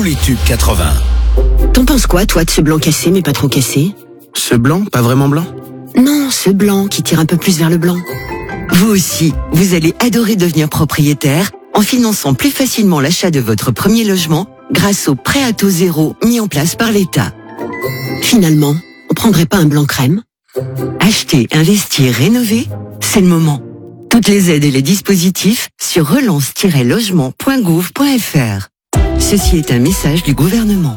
tous les tubes 80. T'en penses quoi, toi, de ce blanc cassé, mais pas trop cassé? Ce blanc, pas vraiment blanc? Non, ce blanc qui tire un peu plus vers le blanc. Vous aussi, vous allez adorer devenir propriétaire en finançant plus facilement l'achat de votre premier logement grâce au prêt à taux zéro mis en place par l'État. Finalement, on prendrait pas un blanc crème? Acheter, investir, rénover, c'est le moment. Toutes les aides et les dispositifs sur relance-logement.gouv.fr. Ceci est un message du gouvernement.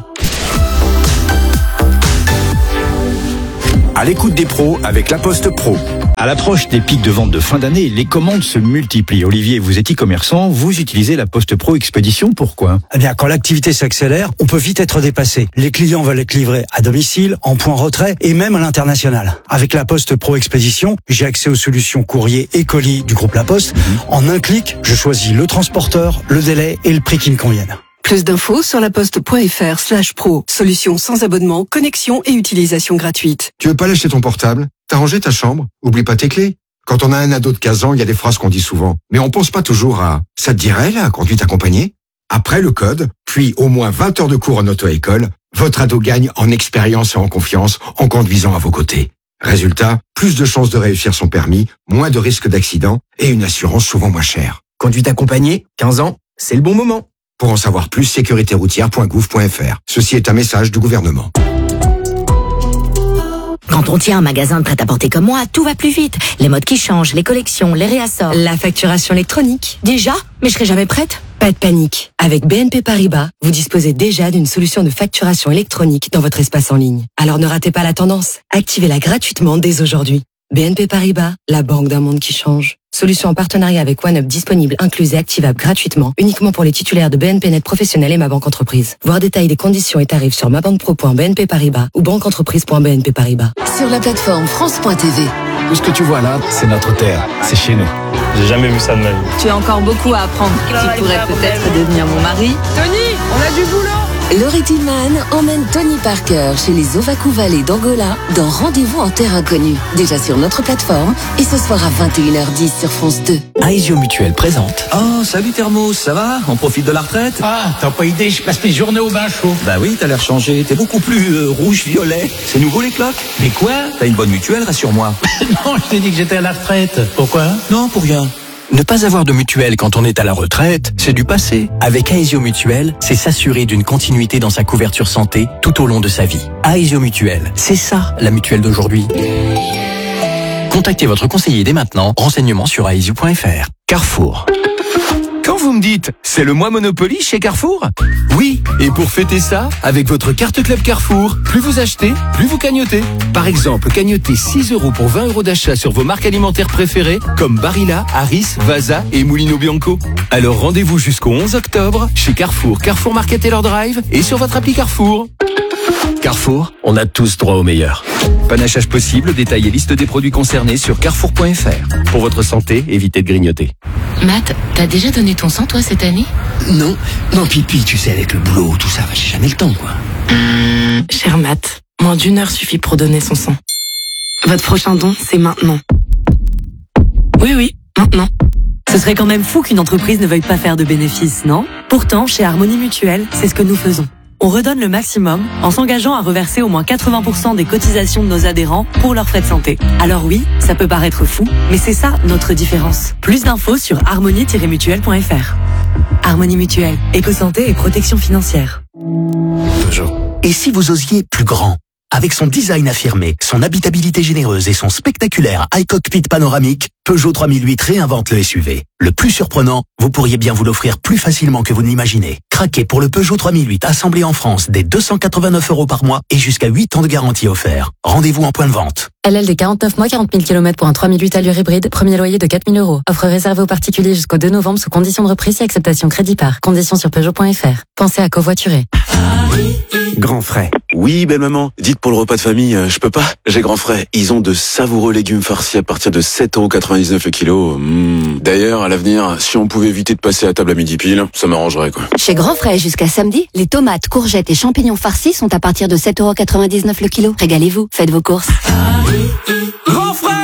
À l'écoute des pros avec La Poste Pro. À l'approche des pics de vente de fin d'année, les commandes se multiplient. Olivier, vous êtes e-commerçant, vous utilisez La Poste Pro Expédition, pourquoi? Eh bien, quand l'activité s'accélère, on peut vite être dépassé. Les clients veulent être livrés à domicile, en point retrait et même à l'international. Avec La Poste Pro Expédition, j'ai accès aux solutions courrier et colis du groupe La Poste. En un clic, je choisis le transporteur, le délai et le prix qui me conviennent. Plus d'infos sur laposte.fr/pro. Solution sans abonnement, connexion et utilisation gratuite. Tu veux pas lâcher ton portable? T'as rangé ta chambre? Oublie pas tes clés. Quand on a un ado de 15 ans, il y a des phrases qu'on dit souvent. Mais on pense pas toujours à « ça te dirait la conduite accompagnée ?» Après le code, puis au moins 20 heures de cours en auto-école, votre ado gagne en expérience et en confiance en conduisant à vos côtés. Résultat, plus de chances de réussir son permis, moins de risques d'accident et une assurance souvent moins chère. Conduite accompagnée, 15 ans, c'est le bon moment. Pour en savoir plus, sécuritéroutière.gouv.fr. Ceci est un message du gouvernement. Quand on tient un magasin de prêt-à-porter comme moi, tout va plus vite. Les modes qui changent, les collections, les réassorts. La facturation électronique. Déjà? Mais je serai jamais prête. Pas de panique. Avec BNP Paribas, vous disposez déjà d'une solution de facturation électronique dans votre espace en ligne. Alors ne ratez pas la tendance. Activez-la gratuitement dès aujourd'hui. BNP Paribas, la banque d'un monde qui change. Solution en partenariat avec OneUp disponible, incluse et activable gratuitement, uniquement pour les titulaires de BNP Net Professionnel et Ma Banque Entreprise. Voir détail des conditions et tarifs sur mabanquepro.bnp Paribas ou banqueentreprise.bnp Paribas. Sur la plateforme France.tv. Tout ce que tu vois là, c'est notre terre, c'est chez nous. J'ai jamais vu ça de ma vie. Tu as encore beaucoup à apprendre. Tu pourrais peut-être devenir mon mari. Tony, on a du boulot. Laurie Tillman emmène Tony Parker chez les Ovaku Valley d'Angola dans Rendez-vous en terre inconnue. Déjà sur notre plateforme et ce soir à 21h10 sur France 2. Aesio Mutuel présente. Oh, salut Thermos, ça va? On profite de la retraite? Ah, t'as pas idée, je passe mes journées au bain chaud. Bah oui, t'as l'air changé. T'es beaucoup plus rouge-violet. C'est nouveau les cloques? Mais quoi? T'as une bonne mutuelle, rassure-moi. Non, je t'ai dit que j'étais à la retraite. Pourquoi? Non, pour rien. Ne pas avoir de mutuelle quand on est à la retraite, c'est du passé. Avec Aesio Mutuel, c'est s'assurer d'une continuité dans sa couverture santé tout au long de sa vie. Aesio Mutuel, c'est ça la mutuelle d'aujourd'hui. Contactez votre conseiller dès maintenant. Renseignements sur aesio.fr. Carrefour. Quand vous me dites « c'est le mois Monopoly chez Carrefour », oui, et pour fêter ça, avec votre carte Club Carrefour, plus vous achetez, plus vous cagnotez. Par exemple, cagnotez 6 € pour 20 € d'achat sur vos marques alimentaires préférées, comme Barilla, Harris, Vasa et Moulinho Bianco. Alors rendez-vous jusqu'au 11 octobre, chez Carrefour, Carrefour Market Taylor Drive et sur votre appli Carrefour. Carrefour, on a tous droit au meilleur. Panachage possible, détail et liste des produits concernés sur carrefour.fr. Pour votre santé, évitez de grignoter. Matt, t'as déjà donné ton sang, toi, cette année? Non, pipi, tu sais, avec le boulot, tout ça, j'ai jamais le temps, quoi. Cher Matt, moins d'1 heure suffit pour donner son sang. Votre prochain don, c'est maintenant. Oui, maintenant. Ce serait quand même fou qu'une entreprise ne veuille pas faire de bénéfices, non? Pourtant, chez Harmonie Mutuelle, c'est ce que nous faisons. On redonne le maximum en s'engageant à reverser au moins 80% des cotisations de nos adhérents pour leurs frais de santé. Alors oui, ça peut paraître fou, mais c'est ça notre différence. Plus d'infos sur harmonie-mutuelle.fr. Harmonie Mutuelle, éco-santé et protection financière. Peugeot. Et si vous osiez plus grand? Avec son design affirmé, son habitabilité généreuse et son spectaculaire iCockpit panoramique, Peugeot 3008 réinvente le SUV. Le plus surprenant, vous pourriez bien vous l'offrir plus facilement que vous ne l'imaginez. Craquez pour le Peugeot 3008 assemblé en France dès 289 € par mois et jusqu'à 8 ans de garantie offert. Rendez-vous en point de vente. LLD 49 mois, 40 000 km pour un 3008 allure hybride, premier loyer de 4 000 €. Offre réservée aux particuliers jusqu'au 2 novembre sous condition de reprise et acceptation crédit par. Conditions sur Peugeot.fr. Pensez à covoiturer. Grand Frais. Oui, belle maman. Dites pour le repas de famille, je peux pas. J'ai Grand Frais. Ils ont de savoureux légumes farcis à partir de 7,99 € le kilo. D'ailleurs, à l'avenir, si on pouvait éviter de passer à table à midi pile, ça m'arrangerait, quoi. Chez Grand Frais, jusqu'à samedi, les tomates, courgettes et champignons farcis sont à partir de 7,99 € le kilo. Régalez-vous, faites vos courses. Grand Frais,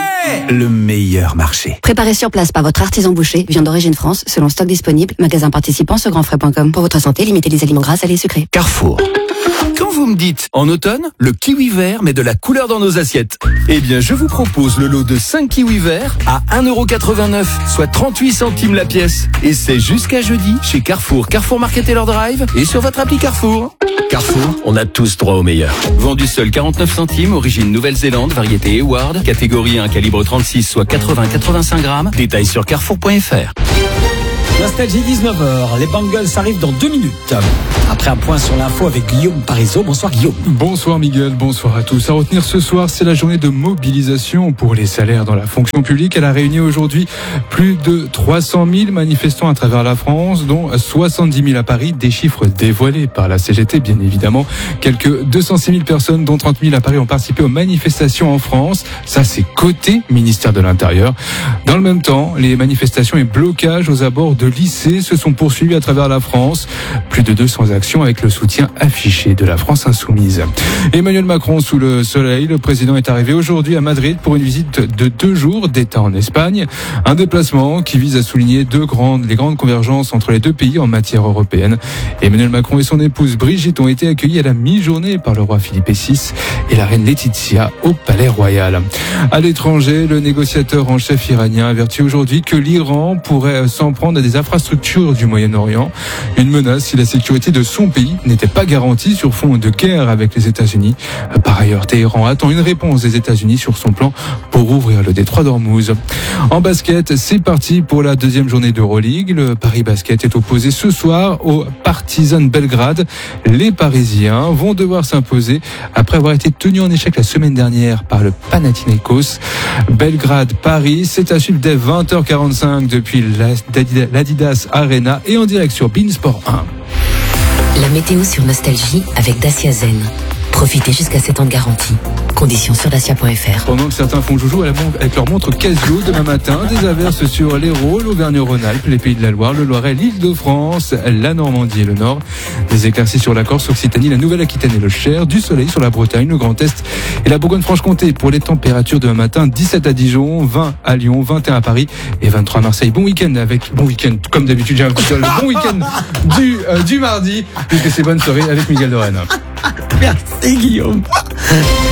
le meilleur marché. Préparé sur place par votre artisan boucher, viande d'origine France, selon stock disponible, magasin participant sur grandfrais.com. Pour votre santé, limitez les aliments gras, salés et sucrés. Carrefour. Quand vous me dites, en automne, le kiwi vert met de la couleur dans nos assiettes. Eh bien, je vous propose le lot de 5 kiwis verts à 1,89€, soit 38 centimes la pièce. Et c'est jusqu'à jeudi chez Carrefour, Carrefour Market et leur Drive et sur votre appli Carrefour. Carrefour, on a tous droit au meilleur. Vendu seul 49 centimes, origine Nouvelle-Zélande, variété Eward, catégorie 1, calibre 36, soit 80-85 grammes. Détails sur carrefour.fr. Nostalgie 19h, les Bengals arrivent dans 2 minutes. Après un point sur l'info avec Guillaume Parisot. Bonsoir Guillaume. Bonsoir Miguel, bonsoir à tous. À retenir ce soir, c'est la journée de mobilisation pour les salaires dans la fonction publique. Elle a réuni aujourd'hui plus de 300 000 manifestants à travers la France, dont 70 000 à Paris, des chiffres dévoilés par la CGT bien évidemment. Quelques 206 000 personnes, dont 30 000 à Paris, ont participé aux manifestations en France. Ça, c'est côté ministère de l'Intérieur. Dans le même temps, les manifestations et blocages aux abords de lycées se sont poursuivis à travers la France. Plus de 200 actions avec le soutien affiché de la France insoumise. Emmanuel Macron sous le soleil. Le président est arrivé aujourd'hui à Madrid pour une visite de 2 jours d'État en Espagne. Un déplacement qui vise à souligner les grandes convergences entre les deux pays en matière européenne. Emmanuel Macron et son épouse Brigitte ont été accueillis à la mi-journée par le roi Philippe VI et la reine Laetitia au Palais Royal. À l'étranger, le négociateur en chef iranien avertit aujourd'hui que l'Iran pourrait s'en prendre à des infrastructures du Moyen-Orient. Une menace si la sécurité de son pays n'était pas garantie sur fond de guerre avec les États-Unis. Par ailleurs, Téhéran attend une réponse des États-Unis sur son plan pour ouvrir le détroit d'Ormuz. En basket, c'est parti pour la 2e journée d'Euroleague. Le Paris Basket est opposé ce soir au Partizan Belgrade. Les Parisiens vont devoir s'imposer après avoir été tenus en échec la semaine dernière par le Panathinaikos. Belgrade-Paris, c'est à suivre dès 20h45 depuis l'Adidas Arena et en direct sur Beansport 1. La météo sur Nostalgie avec Dacia Zen. Profitez jusqu'à 7 ans de garantie. Conditions sur dacia.fr. Pendant que certains font joujou avec leur montre Casio, demain matin, des averses sur l'Hérault, l'Auvergne-Rhône-Alpes, les Pays de la Loire, le Loiret, l'Île-de-France, la Normandie et le Nord. Des éclaircies sur la Corse, Occitanie, la Nouvelle-Aquitaine et le Cher. Du soleil sur la Bretagne, le Grand Est et la Bourgogne-Franche-Comté. Pour les températures demain matin, 17 à Dijon, 20 à Lyon, 21 à Paris et 23 à Marseille. Bon week-end, comme d'habitude, j'ai un coup seul. Bon week-end du mardi, puisque c'est bonne soirée avec Miguel Dorène. Merci Guillaume.